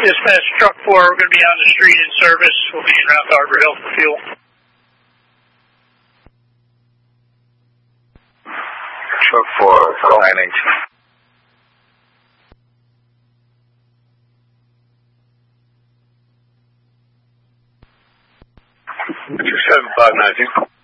Dispatch truck 4, we're going to be on the street in service. We'll be around Arbor Hill for fuel. Truck 4, call 918. Picture 7519.